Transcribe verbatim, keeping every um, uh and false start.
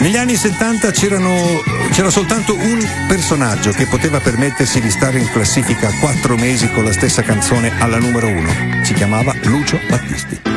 Negli anni settanta c'erano, c'era soltanto un personaggio che poteva permettersi di stare in classifica quattro mesi con la stessa canzone alla numero uno. Si chiamava Lucio Battisti.